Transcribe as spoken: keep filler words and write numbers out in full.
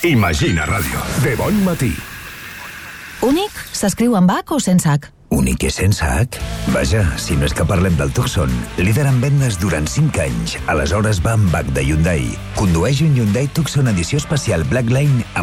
Imagina Ràdio, de bon matí. Únic s'escriu amb H o sense H? Únic i sense H? Vaja, si no és que parlem del Tucson, líder en vendes durant cinc anys. Aleshores va amb H de Hyundai. Condueix un Hyundai Tucson edició especial Blackline amb